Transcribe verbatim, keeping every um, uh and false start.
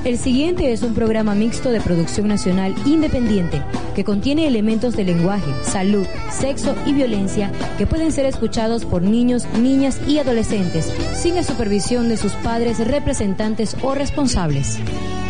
El siguiente es un programa mixto de producción nacional independiente que contiene elementos de lenguaje, salud, sexo y violencia que pueden ser escuchados por niños, niñas y adolescentes sin la supervisión de sus padres, representantes o responsables.